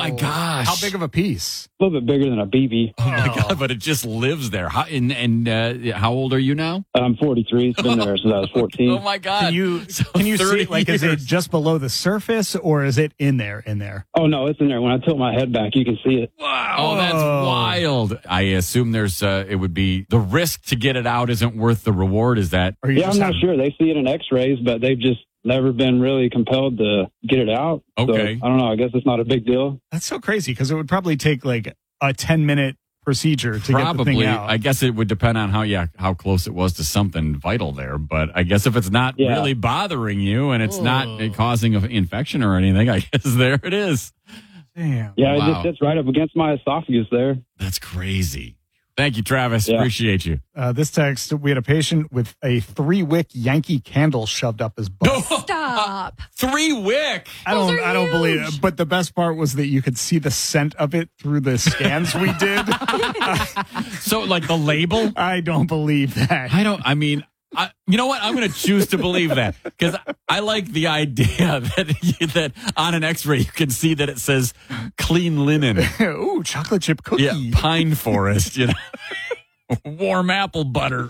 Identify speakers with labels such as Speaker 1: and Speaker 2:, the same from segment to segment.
Speaker 1: my gosh.
Speaker 2: How big of a piece?
Speaker 3: A little bit bigger than a BB.
Speaker 1: Oh my God, but it just lives there. How old are you now?
Speaker 3: I'm 43. It's been there since I was 14.
Speaker 1: Oh my God.
Speaker 2: Can you
Speaker 1: So
Speaker 2: see,
Speaker 1: 30
Speaker 2: like, is it
Speaker 1: years.
Speaker 2: just below the surface or is it in there?
Speaker 3: Oh, no, it's in there. When I tilt my head back, you can see it.
Speaker 1: Wow. Oh, that's wild. I assume there's, it would be, the risk to get it out isn't worth the reward. Is that?
Speaker 2: Or you
Speaker 3: Yeah, I'm
Speaker 2: just
Speaker 3: not
Speaker 2: have-
Speaker 3: sure. They see it in x-rays, but they've just never been really compelled to get it out.
Speaker 1: Okay.
Speaker 3: So, I don't know. I guess it's not a big deal.
Speaker 2: That's so crazy because it would probably take like a 10-minute procedure to get the
Speaker 1: Probably.
Speaker 2: thing out.
Speaker 1: I guess it would depend on how close it was to something vital there. But I guess if it's not really bothering you and it's not causing an infection or anything, I guess there it is.
Speaker 2: Damn.
Speaker 3: Yeah,
Speaker 1: Wow.
Speaker 3: it just sits right up against my esophagus there.
Speaker 1: That's crazy. Thank you, Travis.
Speaker 3: Yeah.
Speaker 1: Appreciate you.
Speaker 2: This text, we had a patient with a 3-wick Yankee candle shoved up his butt.
Speaker 4: Stop.
Speaker 1: 3-wick.
Speaker 2: I don't believe it. But the best part was that you could see the scent of it through the scans we did.
Speaker 1: So, like the label?
Speaker 2: I don't believe that.
Speaker 1: You know what? I'm going to choose to believe that because I like the idea that on an X-ray you can see that it says clean linen.
Speaker 2: Ooh, chocolate chip cookie.
Speaker 1: Yeah, pine forest, warm apple butter.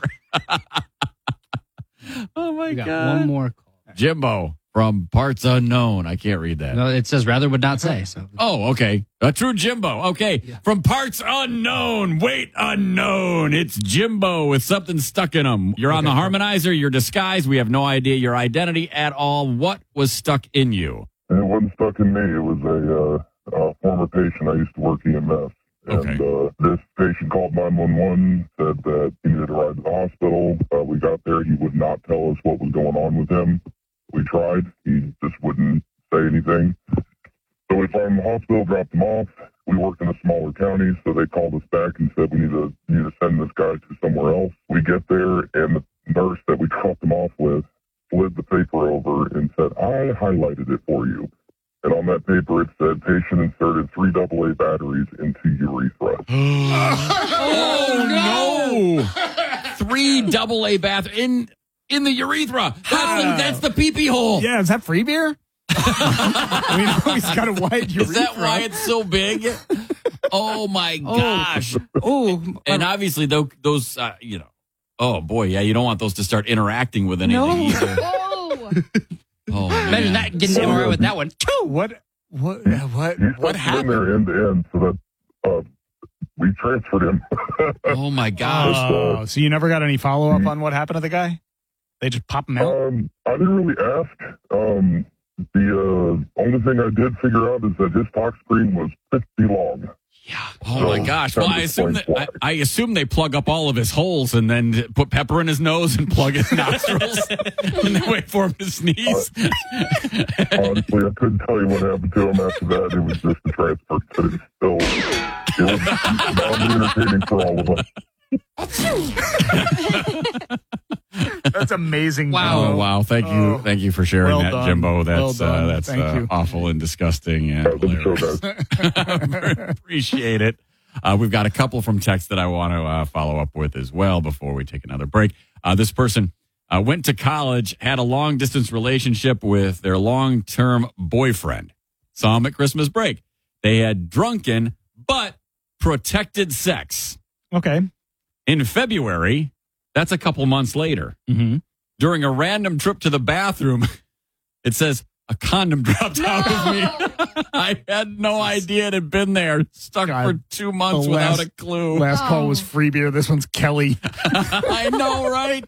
Speaker 1: Oh my
Speaker 5: We got
Speaker 1: God.
Speaker 5: one more call.
Speaker 1: Jimbo from Parts Unknown. I can't read that.
Speaker 5: No, it says rather would not say. So
Speaker 1: Oh, okay. A true Jimbo. Okay. From Parts Unknown. Wait, unknown. It's Jimbo with something stuck in him. You're on the harmonizer. You're disguised. We have no idea your identity at all. What was stuck in you?
Speaker 6: And it wasn't stuck in me. It was a former patient. I used to work EMS. And this patient called 911, said that he needed a ride to the hospital. We got there. He would not tell us what was going on with him. We tried. He just wouldn't say anything. So we found him in the hospital, dropped him off. We worked in a smaller county, so they called us back and said we need to send this guy to somewhere else. We get there, and the nurse that we dropped him off with slid the paper over and said, I highlighted it for you. And on that paper, it said, patient inserted 3 AA batteries into urethra.
Speaker 1: Oh, no. 3 AA bath in the urethra. That's the pee-pee hole.
Speaker 2: Yeah, is that free beer? We know he's got a wide urethra.
Speaker 1: Is that why it's so big? Oh, my gosh. And obviously, those, oh, boy, yeah, you don't want those to start interacting with anything either. Oh,
Speaker 5: imagine that getting anywhere with that one.
Speaker 2: What
Speaker 6: What
Speaker 2: happened?
Speaker 6: There end to end so that we transferred him.
Speaker 1: Oh, my gosh.
Speaker 2: Oh, so you never got any follow-up on what happened to the guy? They just pop him out?
Speaker 6: I didn't really ask. The only thing I did figure out is that his talk screen was 50 long.
Speaker 1: Yeah. Oh my gosh. Well, I assume they plug up all of his holes and then put pepper in his nose and plug his nostrils and then wait for him to sneeze.
Speaker 6: Honestly, I couldn't tell you what happened to him after that. It was just a transfer to still. It was mildly entertaining for all of us.
Speaker 2: That's amazing.
Speaker 5: Wow.
Speaker 1: Oh, wow. Thank you for sharing
Speaker 2: Well
Speaker 1: that,
Speaker 2: done.
Speaker 1: Jimbo.
Speaker 2: Well
Speaker 1: That's
Speaker 2: done. Thank you.
Speaker 1: awful and disgusting and hilarious. Appreciate it. We've got a couple from text that I want to follow up with as well before we take another break. This person went to college, had a long-distance relationship with their long-term boyfriend. Saw him at Christmas break. They had drunken but protected sex.
Speaker 2: Okay.
Speaker 1: In February, that's a couple months later, during a random trip to the bathroom, it says, a condom dropped out of me. I had no idea it had been there. Stuck for 2 months without a clue.
Speaker 2: Last call was free beer. This one's Kelly.
Speaker 1: I know, right?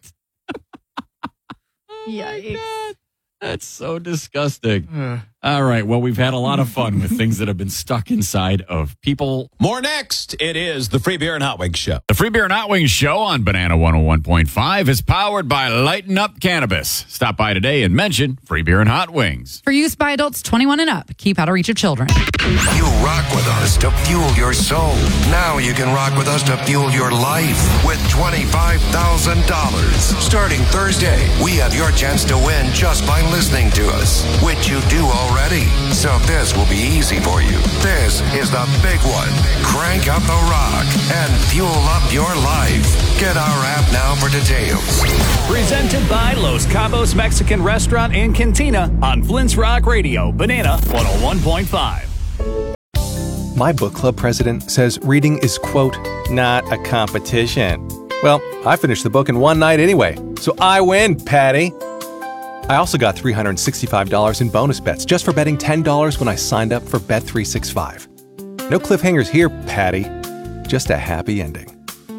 Speaker 4: Yikes.
Speaker 1: That's so disgusting. All right. Well, we've had a lot of fun with things that have been stuck inside of people.
Speaker 7: More next. It is the Free Beer and Hot Wings Show.
Speaker 1: The Free Beer and Hot Wings Show on Banana 101.5 is powered by Lighten Up Cannabis. Stop by today and mention Free Beer and Hot Wings.
Speaker 8: For use by adults 21 and up. Keep out of reach of children.
Speaker 9: You rock with us to fuel your soul. Now you can rock with us to fuel your life with $25,000. Starting Thursday, we have your chance to win just by listening to us, which you do already. So this will be easy for you. This is the big one. Crank up the rock and fuel up your life. Get our app now for details.
Speaker 10: Presented by Los Cabos Mexican Restaurant and Cantina on Flint's Rock Radio, Banana 101.5.
Speaker 4: My book club president says reading is, quote, not a competition. Well, I finished the book in one night anyway, so I win, Patty. I also got $365 in bonus bets just for betting $10 when I signed up for Bet365. No cliffhangers here, Patty. Just a happy ending.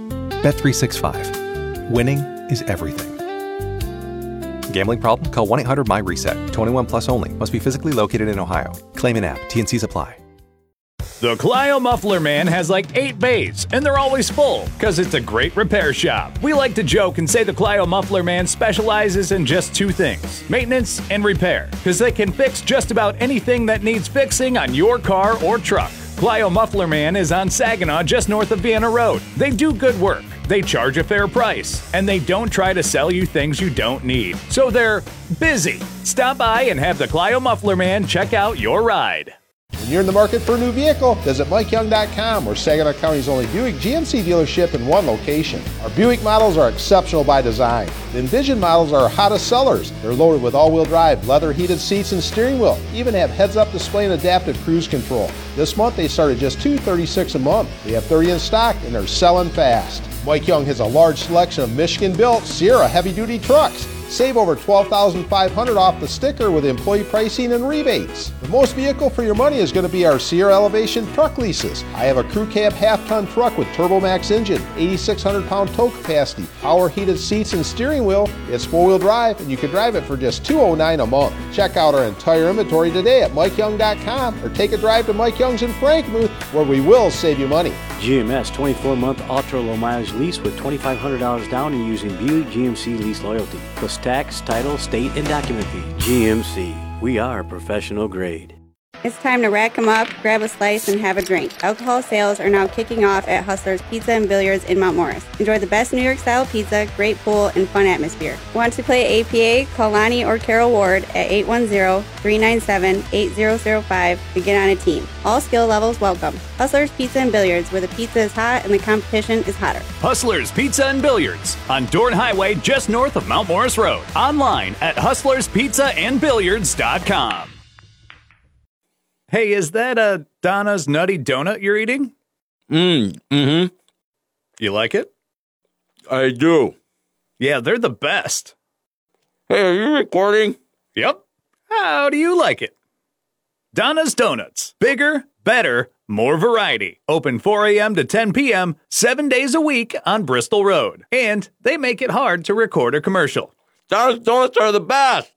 Speaker 4: Bet365. Winning is everything. Gambling problem? Call 1-800-MY-RESET. 21 plus only. Must be physically located in Ohio. Claim in app. T&Cs apply.
Speaker 10: The Clio Muffler Man has like 8 bays, and they're always full, because it's a great repair shop. We like to joke and say the Clio Muffler Man specializes in just 2 things, maintenance and repair, because they can fix just about anything that needs fixing on your car or truck. Clio Muffler Man is on Saginaw, just north of Vienna Road. They do good work, they charge a fair price, and they don't try to sell you things you don't need. So they're busy. Stop by and have the Clio Muffler Man check out your ride.
Speaker 11: When you're in the market for a new vehicle, visit MikeYoung.com, or Saginaw County's only Buick GMC dealership in one location. Our Buick models are exceptional by design. The Envision models are our hottest sellers. They're loaded with all-wheel drive, leather heated seats and steering wheel, even have heads-up display and adaptive cruise control. This month they start at just $236 a month. We have 30 in stock and they're selling fast. Mike Young has a large selection of Michigan-built Sierra heavy-duty trucks. Save over $12,500 off the sticker with employee pricing and rebates. The most vehicle for your money is going to be our Sierra Elevation truck leases. I have a crew cab half-ton truck with TurboMax engine, 8,600-pound tow capacity, power heated seats and steering wheel. It's 4-wheel drive, and you can drive it for just $209 a month. Check out our entire inventory today at MikeYoung.com, or take a drive to Mike Young's in Frankenmuth, where we will save you money.
Speaker 12: GMS 24-month ultra low mileage lease with $2,500 down and using Buick GMC lease loyalty, plus tax, title, state, and document fee. GMC, we are professional grade.
Speaker 13: It's time to rack 'em up, grab a slice, and have a drink. Alcohol sales are now kicking off at Hustler's Pizza and Billiards in Mount Morris. Enjoy the best New York-style pizza, great pool, and fun atmosphere. Want to play APA? Call Lonnie or Carol Ward at 810-397-8005 to get on a team. All skill levels welcome. Hustler's Pizza and Billiards, where the pizza is hot and the competition is hotter.
Speaker 10: Hustlers Pizza and Billiards on Dorn Highway, just north of Mount Morris Road. Online at hustlerspizzaandbilliards.com. Hey, is that Donna's Nutty Donut you're eating?
Speaker 14: Mm-hmm.
Speaker 10: You like it?
Speaker 14: I do.
Speaker 10: Yeah, they're the best.
Speaker 14: Hey, are you recording?
Speaker 10: Yep. How do you like it? Donna's Donuts. Bigger, better, more variety. Open 4 a.m. to 10 p.m., 7 days a week on Bristol Road. And they make it hard to record a commercial.
Speaker 14: Donna's Donuts are the best.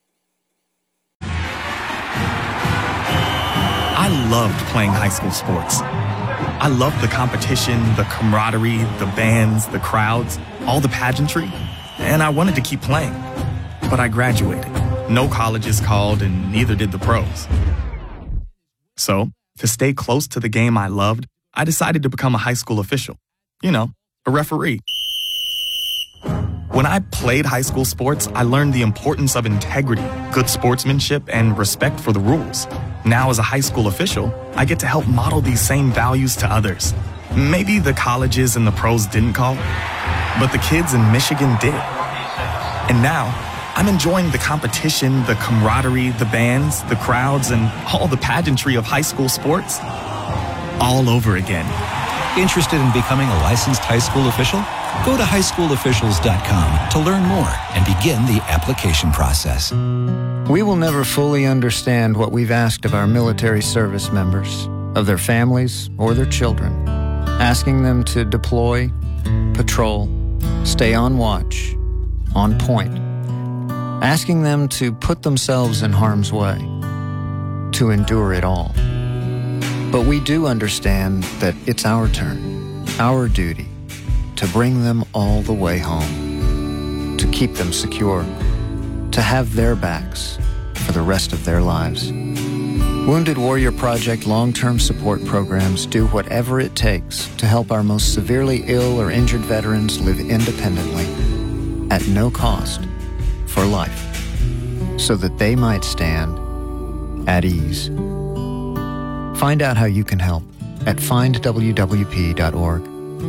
Speaker 15: I loved playing high school sports. I loved the competition, the camaraderie, the bands, the crowds, all the pageantry, and I wanted to keep playing. But I graduated. No colleges called, and neither did the pros. So, to stay close to the game I loved, I decided to become a high school official. You know, a referee. When I played high school sports, I learned the importance of integrity, good sportsmanship, and respect for the rules. Now, as a high school official, I get to help model these same values to others. Maybe the colleges and the pros didn't call, but the kids in Michigan did. And now, I'm enjoying the competition, the camaraderie, the bands, the crowds, and all the pageantry of high school sports all over again.
Speaker 16: Interested in becoming a licensed high school official? Go to highschoolofficials.com to learn more and begin the application process.
Speaker 17: We will never fully understand what we've asked of our military service members, of their families or their children, asking them to deploy, patrol, stay on watch, on point, asking them to put themselves in harm's way, to endure it all. But we do understand that it's our turn, our duty, to bring them all the way home, to keep them secure, to have their backs for the rest of their lives. Wounded Warrior Project long-term support programs do whatever it takes to help our most severely ill or injured veterans live independently, at no cost, for life, so that they might stand at ease. Find out how you can help at findwwp.org.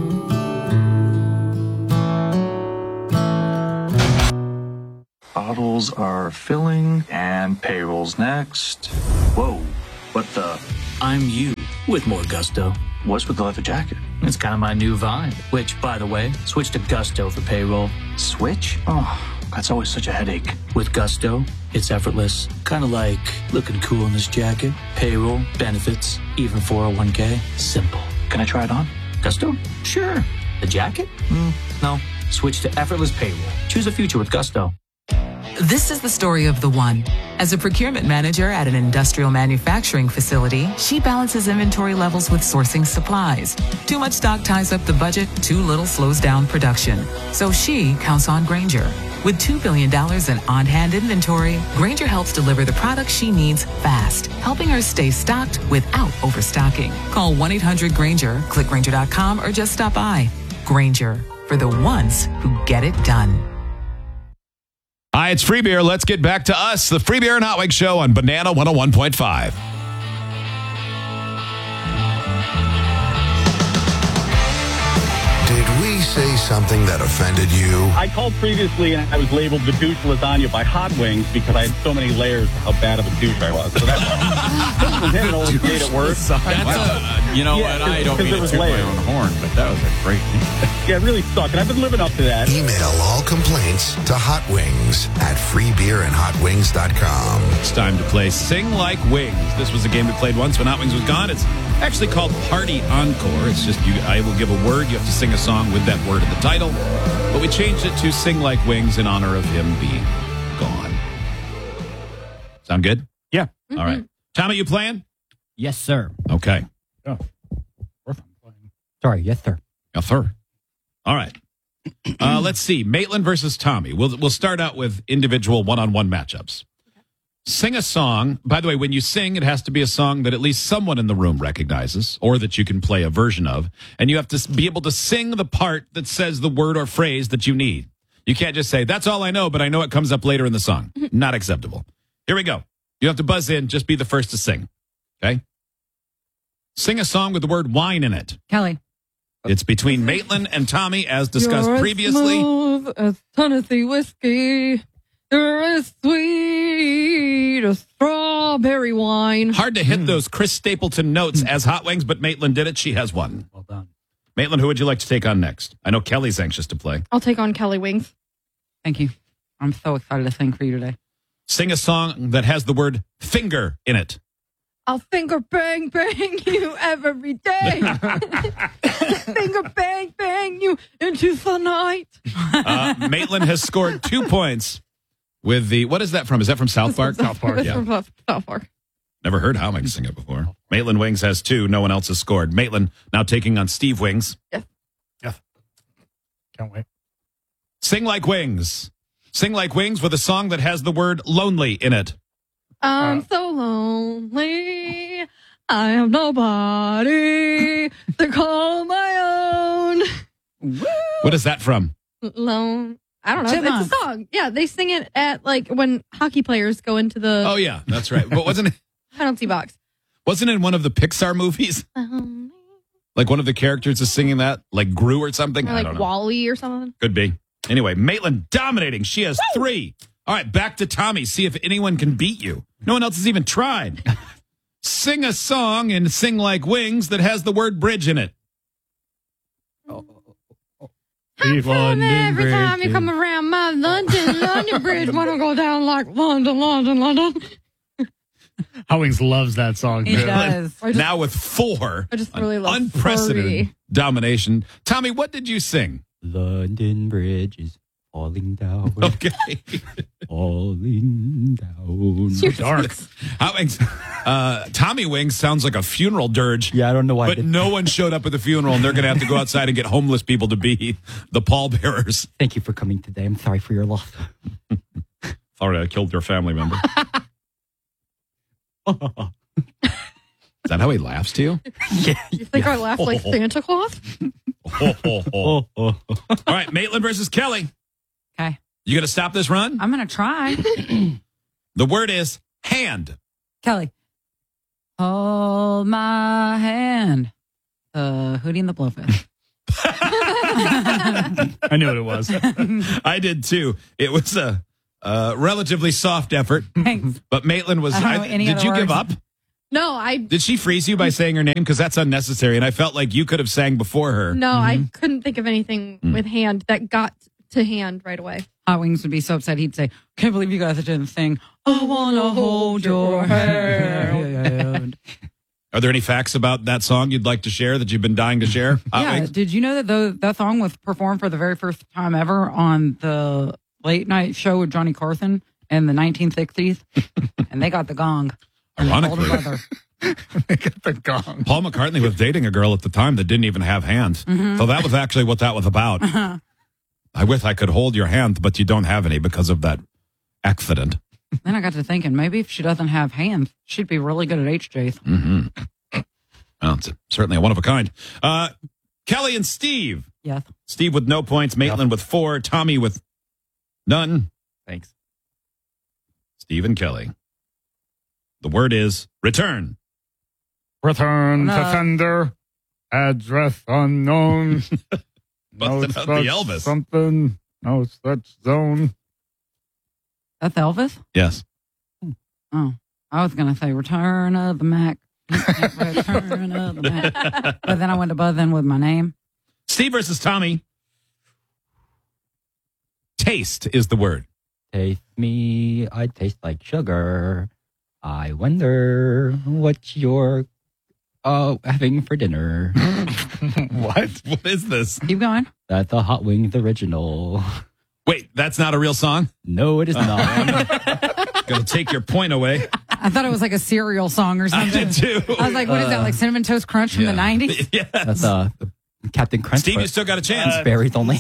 Speaker 18: Bottles are filling and payroll's next. Whoa, what the?
Speaker 19: I'm you.
Speaker 18: with more gusto.
Speaker 19: What's with the leather jacket?
Speaker 18: It's kind of my new vibe. Which, by the way, switch to Gusto for payroll.
Speaker 19: Switch? Oh, that's always such a headache.
Speaker 18: With Gusto, it's effortless. Kind of like looking cool in this jacket. Payroll, benefits, even 401k. Simple.
Speaker 19: Can I try it on?
Speaker 18: Gusto? Sure. The jacket? No. Switch to effortless payroll. Choose a future with Gusto.
Speaker 20: This is the story of the one. As a procurement manager at an industrial manufacturing facility, she balances inventory levels with sourcing supplies. Too much stock ties up the budget, too little slows down production. So she counts on Grainger. With $2 billion in on-hand inventory, Grainger helps deliver the products she needs fast, helping her stay stocked without overstocking. Call 1-800-GRAINGER, click Grainger.com, or just stop by. Grainger, for the ones who get it done.
Speaker 7: Hi, it's Free Beer. Let's get back to us, the Free Beer and Hot Wings Show on Banana 101.5.
Speaker 9: Did we say something that offended you?
Speaker 21: I called previously and I was labeled the douche lasagna by Hot Wings because I had so many layers of how bad of a douche I was. So that always made it worse.
Speaker 1: You know, and I don't mean to toot my own horn, but that was a great
Speaker 21: Yeah, it really sucked, and I've been living up to that.
Speaker 9: Email all complaints to Hot Wings at freebeerandhotwings.com.
Speaker 7: It's time to play Sing Like Wings. This was a game we played once when Hot Wings was gone. It's actually called Party Encore. It's just I will give a word. You have to sing a song with that word in the title. But we changed it to Sing Like Wings in honor of him being gone. Sound good?
Speaker 2: Yeah.
Speaker 7: All right. Tommy, you playing?
Speaker 5: Yes, sir.
Speaker 7: Okay.
Speaker 2: Oh.
Speaker 5: Sorry, yes, sir.
Speaker 7: Yes, sir. All right. Let's see. Maitland versus Tommy. We'll start out with individual one-on-one matchups. Sing a song. By the way, when you sing, it has to be a song that at least someone in the room recognizes or that you can play a version of. And you have to be able to sing the part that says the word or phrase that you need. You can't just say, that's all I know, but I know it comes up later in the song. Not acceptable. Here we go. You have to buzz in. Just be the first to sing. Okay? Sing a song with the word wine in it.
Speaker 8: Kelly.
Speaker 7: It's between Maitland and Tommy, as discussed previously.
Speaker 22: Smooth as Tennessee whiskey. You're as sweet as strawberry wine.
Speaker 7: Hard to hit those Chris Stapleton notes as Hot Wings, but Maitland did it. She has one.
Speaker 5: Well done.
Speaker 7: Maitland, who would you like to take on next? I know Kelly's anxious to play.
Speaker 22: I'll take on Kelly Wings.
Speaker 8: Thank you. I'm so excited to sing for you today.
Speaker 7: Sing a song that has the word finger in it.
Speaker 22: I'll finger bang bang you every day. Finger bang bang you into the night.
Speaker 7: Maitland has scored 2 points with the, what is that from? Is that from South Park?
Speaker 22: South Park. It's from South Park.
Speaker 7: Never heard Hot Wings sing it before. Maitland Wings has 2. No one else has scored. Maitland now taking on Steve Wings.
Speaker 22: Yes.
Speaker 2: Yes. Can't wait.
Speaker 7: Sing Like Wings. Sing Like Wings with a song that has the word lonely in it.
Speaker 22: I'm so lonely. I have nobody to call my own.
Speaker 7: What is that from?
Speaker 22: Lone. I don't know.
Speaker 8: Chipmunks.
Speaker 22: It's a song. Yeah, they sing it at like when hockey players go into the
Speaker 7: Oh, yeah, that's right. But wasn't it
Speaker 22: penalty box.
Speaker 7: in one of the Pixar movies? Like one of the characters is singing that? Like Gru or something?
Speaker 22: Or
Speaker 7: I
Speaker 22: like
Speaker 7: don't know.
Speaker 22: Wally or something.
Speaker 7: Could be. Anyway, Maitland dominating. She has 3. All right, back to Tommy. See if anyone can beat you. No one else has even tried. Sing a song and Sing Like Wings that has the word bridge in it.
Speaker 22: Every time you come around my London Bridge, wanna go down like London.
Speaker 2: Hot Wings loves that song.
Speaker 8: He
Speaker 2: too.
Speaker 8: does.
Speaker 7: Now with 4.
Speaker 22: I just really love
Speaker 7: unprecedented
Speaker 22: Furry.
Speaker 7: domination. Tommy, what did you sing?
Speaker 5: London Bridge is falling down.
Speaker 7: Okay.
Speaker 5: Falling down.
Speaker 7: So dark. Hot Wings. Tommy Wings sounds like a funeral dirge.
Speaker 5: Yeah, I don't know why.
Speaker 7: But no one showed up at the funeral, and they're going to have to go outside and get homeless people to be the pallbearers.
Speaker 5: Thank you for coming today. I'm sorry for your loss.
Speaker 7: Sorry, I killed your family member. Is that how he laughs to you?
Speaker 5: Yeah.
Speaker 22: You think I laugh like Santa Claus?
Speaker 7: All right, Maitland versus Kelly.
Speaker 8: Okay.
Speaker 7: You going to stop this run?
Speaker 8: I'm going to try.
Speaker 7: The word is hand.
Speaker 8: Kelly. Hold my hand. Hootie and the Blowfish.
Speaker 2: I knew what it was.
Speaker 7: I did too. It was a relatively soft effort.
Speaker 8: Thanks.
Speaker 7: But Maitland was.
Speaker 8: I don't know any
Speaker 7: did
Speaker 8: other
Speaker 7: you give
Speaker 8: words.
Speaker 7: up?
Speaker 22: No, I
Speaker 7: Did she freeze you by saying her name? Because that's unnecessary. And I felt like you could have sang before her.
Speaker 22: no, I couldn't think of anything with hand that got to hand right away.
Speaker 8: Hot Wings would be so upset. He'd say, "Can't believe you guys didn't sing. I wanna hold your hand."
Speaker 7: Are there any facts about that song you'd like to share that you've been dying to share?
Speaker 8: Yeah. Did you know that that song was performed for the very first time ever on the late night show with Johnny Carson in the 1960s? And they got the gong.
Speaker 7: Ironically,
Speaker 2: They got the gong.
Speaker 7: Paul McCartney was dating a girl at the time that didn't even have hands.
Speaker 8: Mhm.
Speaker 7: So that was actually what that was about. I wish I could hold your hand, but you don't have any because of that accident.
Speaker 8: Then I got to thinking, maybe if she doesn't have hands, she'd be really good at HJs.
Speaker 7: Mm-hmm. Well, it's certainly a one of a kind. Kelly and Steve.
Speaker 8: Yes.
Speaker 7: Steve with no points, Maitland with 4, Tommy with none.
Speaker 5: Thanks.
Speaker 7: Steve and Kelly. The word is return.
Speaker 2: Return to sender. Address unknown.
Speaker 7: Busting out the Elvis.
Speaker 2: Something. No such zone.
Speaker 8: That's Elvis?
Speaker 7: Yes.
Speaker 8: Oh, I was going to say Return of the Mac. Return of the Mac. But then I went to buzz in with my name.
Speaker 7: Steve versus Tommy. Taste is the word.
Speaker 5: Taste me, I taste like sugar. I wonder what you're having for dinner.
Speaker 7: What? What is this?
Speaker 8: Keep going.
Speaker 5: That's the Hot Wings original.
Speaker 7: Wait, that's not a real song?
Speaker 5: No, it is not.
Speaker 7: Gonna take your point away.
Speaker 8: I thought it was like a cereal song or something.
Speaker 7: I did too.
Speaker 8: I was like, what is that? Like Cinnamon Toast Crunch from the 90s?
Speaker 7: Yes.
Speaker 5: That's Captain Crunch.
Speaker 7: Steve, you still got a chance.
Speaker 5: Berries only.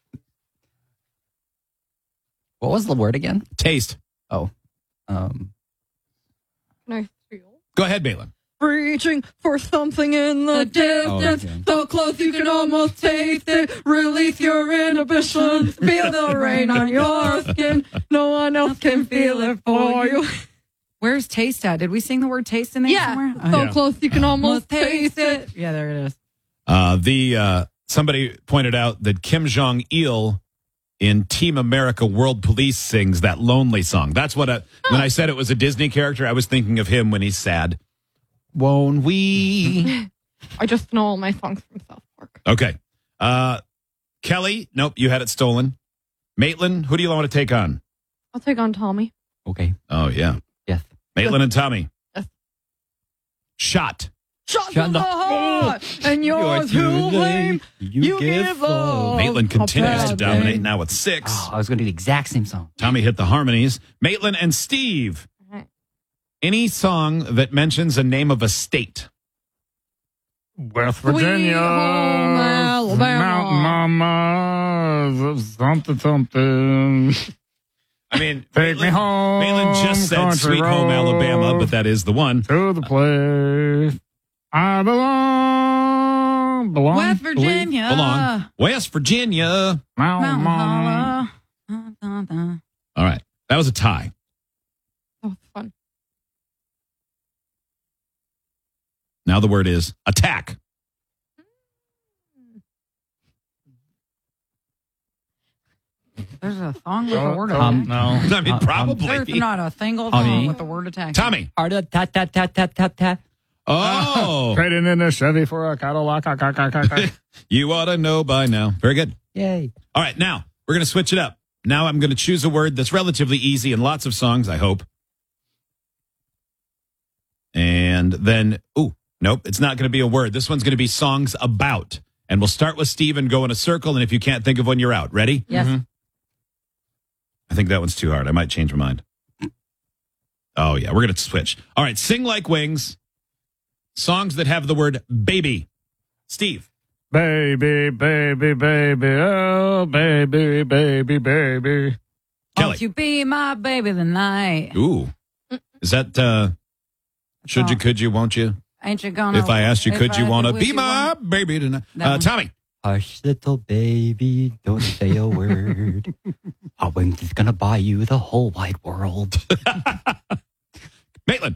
Speaker 5: What was the word again?
Speaker 7: Taste.
Speaker 5: Oh.
Speaker 22: Can I feel?
Speaker 7: Go ahead, Maitland.
Speaker 22: Reaching for something in the distance,
Speaker 5: okay.
Speaker 22: so close you can almost taste it. Release your inhibitions, feel the rain on your skin. No one else can feel it for you.
Speaker 8: Where's taste at? Did we sing the word taste in there
Speaker 22: Yeah,
Speaker 8: somewhere?
Speaker 22: so close you can almost taste it.
Speaker 8: Yeah, there it is.
Speaker 7: Somebody pointed out that Kim Jong-il in Team America World Police sings that lonely song. That's what when I said it was a Disney character, I was thinking of him when he's sad. Won't we?
Speaker 22: I just know all my songs from South Park.
Speaker 7: Okay. Kelly, nope, you had it stolen. Maitland, who do you want to take on?
Speaker 22: I'll take on Tommy.
Speaker 5: Okay.
Speaker 7: Oh, yeah.
Speaker 5: Yes.
Speaker 7: Maitland and Tommy.
Speaker 22: Yes.
Speaker 7: Shot.
Speaker 22: Shot in the heart, and you're too lame. You give up.
Speaker 7: Maitland continues to
Speaker 22: a bad
Speaker 7: dominate
Speaker 22: name.
Speaker 7: now with 6.
Speaker 5: Oh, I was going to do the exact same song.
Speaker 7: Tommy hit the harmonies. Maitland and Steve. Any song that mentions a name of a state.
Speaker 2: West Virginia.
Speaker 22: Home Alabama.
Speaker 2: Mountain Mama. Something.
Speaker 7: I mean,
Speaker 2: Take me home.
Speaker 7: Maitland just said
Speaker 2: country
Speaker 7: Sweet Home
Speaker 2: road,
Speaker 7: Alabama, but that is the one.
Speaker 2: To the place I belong.
Speaker 8: West Virginia.
Speaker 7: Belong. West Virginia.
Speaker 2: Mountain Mama.
Speaker 8: Holla.
Speaker 7: All right. That was a tie.
Speaker 22: That was fun.
Speaker 7: Now the word is attack.
Speaker 8: There's a song with the word attack.
Speaker 5: No.
Speaker 7: I mean, probably.
Speaker 8: There's not a single
Speaker 5: Tommy.
Speaker 8: song with the word attack.
Speaker 7: Tommy.
Speaker 5: Ta-ta-ta-ta-ta-ta.
Speaker 7: Oh.
Speaker 2: Trading in a Chevy for a Cadillac.
Speaker 7: You ought to know by now. Very good.
Speaker 5: Yay.
Speaker 7: All right. Now we're going to switch it up. Now I'm going to choose a word that's relatively easy in lots of songs, I hope. And then, nope, it's not going to be a word. This one's going to be songs about. And we'll start with Steve and go in a circle. And if you can't think of one, you're out. Ready?
Speaker 8: Yes.
Speaker 7: Mm-hmm. I think that one's too hard. I might change my mind. Oh, yeah, we're going to switch. All right, Sing Like Wings. Songs that have the word baby. Steve.
Speaker 2: Baby, baby, baby, oh, baby, baby, baby.
Speaker 7: Kelly.
Speaker 8: Won't you be my baby tonight?
Speaker 7: Ooh. Is that should you, could you, won't you?
Speaker 8: Ain't you gonna?
Speaker 7: If I asked you,
Speaker 8: if
Speaker 7: could you
Speaker 8: I
Speaker 7: want to
Speaker 8: wish
Speaker 7: be
Speaker 8: you
Speaker 7: my
Speaker 8: wanna-
Speaker 7: baby tonight?
Speaker 8: That one.
Speaker 7: Tommy.
Speaker 5: Hush, little baby, don't say a word. Hot Wings is going to buy you the whole wide world.
Speaker 7: Maitland.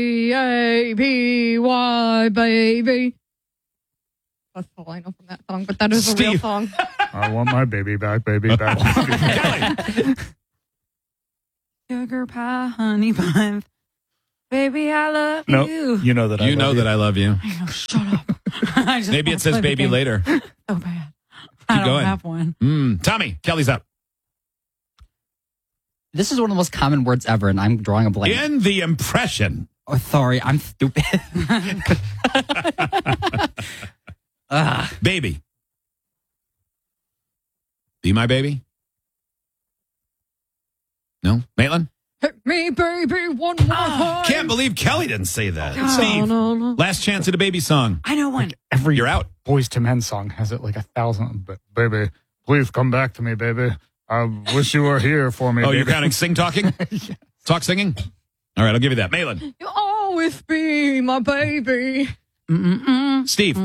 Speaker 22: B-A-B-Y, baby. That's all I know from that song, but that is a real
Speaker 7: Steve.
Speaker 22: song.
Speaker 2: I want my baby back, baby back.
Speaker 8: Sugar pie, honey buns. Baby, I love
Speaker 2: No,
Speaker 8: you.
Speaker 2: you know that.
Speaker 7: You know that I love you.
Speaker 8: I know, shut up. I just
Speaker 7: Maybe
Speaker 8: wanna
Speaker 7: it says
Speaker 8: play the
Speaker 7: baby
Speaker 8: game.
Speaker 7: later.
Speaker 8: So bad. I don't
Speaker 7: going.
Speaker 8: have one.
Speaker 7: Tommy, Kelly's up.
Speaker 5: This is one of the most common words ever, and I'm drawing a blank.
Speaker 7: In the impression.
Speaker 5: Oh, sorry, I'm stupid.
Speaker 7: Baby. Be my baby? No? Maitland?
Speaker 22: Hit me, baby, one more time.
Speaker 7: Can't believe Kelly didn't say that.
Speaker 22: No,
Speaker 7: Steve,
Speaker 22: no.
Speaker 7: last chance at a baby song.
Speaker 8: I know one.
Speaker 2: Every
Speaker 7: You're out.
Speaker 2: Boys to Men song has it like 1,000. But baby, please come back to me, baby. I wish you were here for me.
Speaker 7: Oh,
Speaker 2: baby.
Speaker 7: you're counting sing talking? Talk singing? All right, I'll give you that. Maitland.
Speaker 22: You'll always be my baby.
Speaker 7: Steve.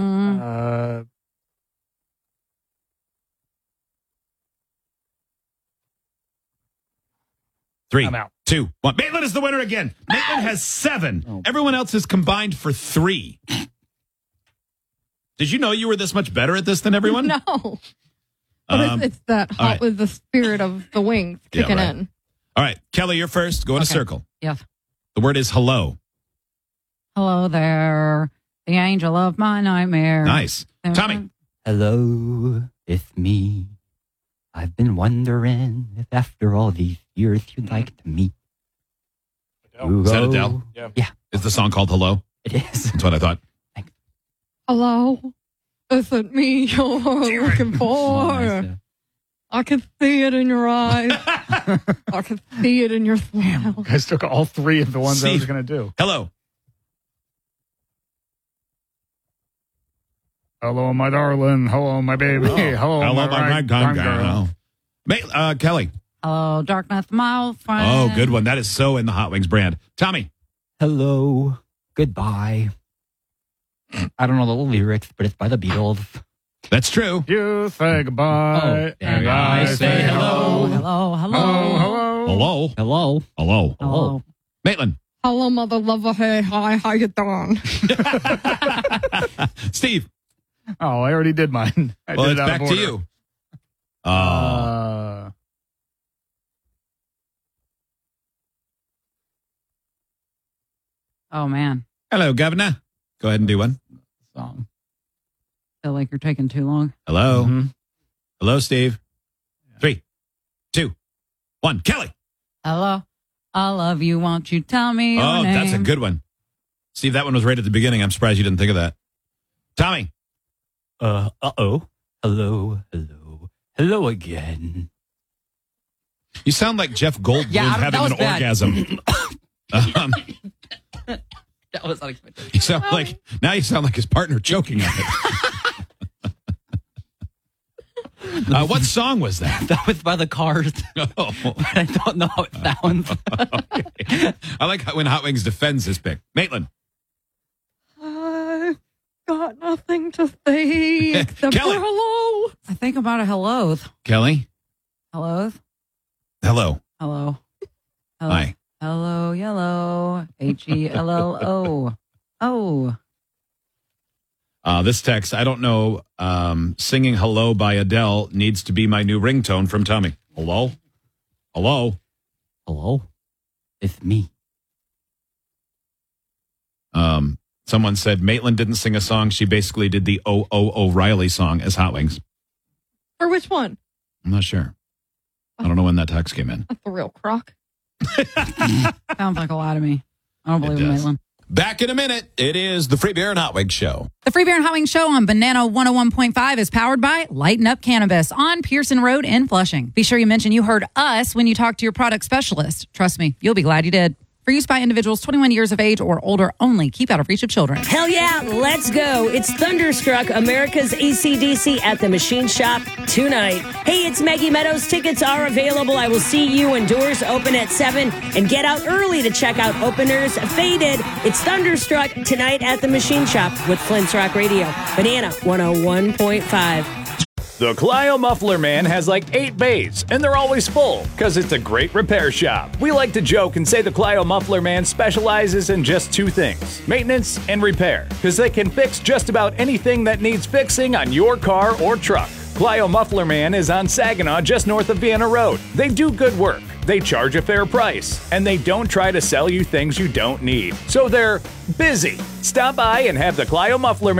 Speaker 7: Three,
Speaker 2: I'm out.
Speaker 7: 2, 1. Maitland is the winner again. Maitland has 7. Everyone else is combined for 3. Did you know you were this much better at this than everyone?
Speaker 22: No. But it's that
Speaker 7: all
Speaker 22: hot
Speaker 7: right.
Speaker 22: with the spirit of the wings
Speaker 7: Yeah,
Speaker 22: kicking
Speaker 7: right.
Speaker 22: in.
Speaker 7: All right, Kelly, you're first. Go in a
Speaker 8: Okay.
Speaker 7: circle.
Speaker 8: Yes.
Speaker 7: The word is hello.
Speaker 8: Hello there, the angel of my nightmare.
Speaker 7: Nice. Tommy.
Speaker 5: Hello, it's me. I've been wondering if after all these years you'd like to meet.
Speaker 7: Is that Adele?
Speaker 5: Yeah.
Speaker 7: Is the song called Hello?
Speaker 5: It is.
Speaker 7: That's what I thought.
Speaker 22: Hello? Is it me you're looking for? I can see it in your eyes. I can see it in your smile.
Speaker 2: You guys took all 3 of the ones I was
Speaker 7: Steve.
Speaker 2: going to do.
Speaker 7: Hello.
Speaker 2: Hello, my darling. Hello, my baby. Hello,
Speaker 7: Hello,
Speaker 2: my
Speaker 7: my girl. Kelly.
Speaker 8: Hello, darkness, my friend.
Speaker 7: Oh, good one. That is so in the Hot Wings brand. Tommy.
Speaker 5: Hello, goodbye. I don't know the lyrics, but it's by the Beatles.
Speaker 7: That's true.
Speaker 2: You say goodbye, and I say hello.
Speaker 8: Hello, hello.
Speaker 7: Hello.
Speaker 5: Hello.
Speaker 7: Hello.
Speaker 8: Hello.
Speaker 7: Maitland.
Speaker 22: Hello, mother lover. Hey, hi, how you doing?
Speaker 7: Steve.
Speaker 2: Oh, I already did mine. I
Speaker 7: Well,
Speaker 2: did
Speaker 7: it's
Speaker 2: it out
Speaker 7: back
Speaker 2: of
Speaker 7: to
Speaker 2: order.
Speaker 7: you.
Speaker 8: Oh, man.
Speaker 7: Hello, Governor. Go ahead and do one.
Speaker 8: Song. Feel like you're taking too long.
Speaker 7: Hello.
Speaker 2: Mm-hmm.
Speaker 7: Hello, Steve. 3, 2, 1. Kelly.
Speaker 8: Hello. I love you. Won't you tell me your
Speaker 7: Oh,
Speaker 8: name?
Speaker 7: that's a good one. Steve, that one was right at the beginning. I'm surprised you didn't think of that. Tommy.
Speaker 5: Uh-oh. Hello, hello. Hello again.
Speaker 7: You sound like Jeff Goldblum
Speaker 5: Yeah, that
Speaker 7: having
Speaker 5: was
Speaker 7: an
Speaker 5: bad.
Speaker 7: orgasm.
Speaker 5: That was unexpected.
Speaker 7: You sound like now you sound like his partner choking on it. What song was that?
Speaker 5: That was by the Cars.
Speaker 7: Oh.
Speaker 5: But I don't know how it sounds.
Speaker 7: I like how when Hot Wings defends his pick. Maitland.
Speaker 22: I got nothing to say except
Speaker 7: Kelly.
Speaker 22: for hello.
Speaker 8: I think about a hello.
Speaker 7: Kelly.
Speaker 8: Hello.
Speaker 7: Hello.
Speaker 8: Hello. Hello.
Speaker 7: Hi.
Speaker 8: Hello, yellow. HELLO. Oh.
Speaker 7: This text, I don't know. Singing Hello by Adele needs to be my new ringtone from Tommy. Hello? Hello?
Speaker 5: Hello? It's me.
Speaker 7: Someone said Maitland didn't sing a song. She basically did the O'Reilly song as Hot Wings.
Speaker 22: Or which one?
Speaker 7: I'm not sure. I don't know when that text came in.
Speaker 22: That's the real crock.
Speaker 8: Sounds like a lot to me. I don't believe in
Speaker 7: does.
Speaker 8: Maitland.
Speaker 7: Back in a minute. It is the Free Beer and Hot Wings Show.
Speaker 3: The Free Beer and Hot Wings Show on Banana 101.5 is powered by Lighten Up Cannabis on Pearson Road in Flushing. Be sure you mention you heard us when you talk to your product specialist. Trust me, you'll be glad you did. For use by individuals 21 years of age or older only. Keep out of reach of children.
Speaker 6: Hell yeah, let's go. It's Thunderstruck, America's AC/DC at the Machine Shop tonight. Hey, it's Maggie Meadows. Tickets are available. I will see you when doors open at 7. And get out early to check out Openers Faded. It's Thunderstruck tonight at the Machine Shop with Flint's Rock Radio. Banana 101.5.
Speaker 10: The Clio Muffler Man has like 8 bays, and they're always full, because it's a great repair shop. We like to joke and say the Clio Muffler Man specializes in just 2 things, maintenance and repair, because they can fix just about anything that needs fixing on your car or truck. Clio Muffler Man is on Saginaw, just north of Vienna Road. They do good work. They charge a fair price, and they don't try to sell you things you don't need. So they're busy. Stop by and have the Clio Muffler Man